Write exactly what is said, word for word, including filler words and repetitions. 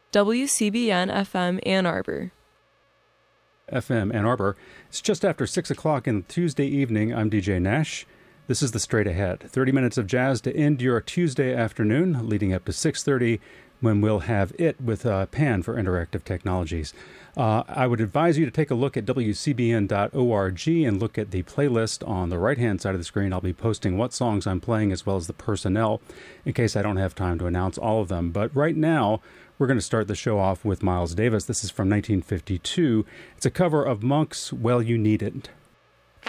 W C B N F M Ann Arbor. F M Ann Arbor. It's just after six o'clock in Tuesday evening. I'm D J Nash. This is the Straight Ahead. thirty minutes of jazz to end your Tuesday afternoon, leading up to six thirty, when we'll have It with uh, Pan for Interactive Technologies. Uh, I would advise you to take a look at W C B N dot org and look at the playlist on the right-hand side of the screen. I'll be posting what songs I'm playing as well as the personnel in case I don't have time to announce all of them. But right now, we're going to start the show off with Miles Davis. This is from nineteen fifty-two. It's a cover of Monk's Well, You Need It.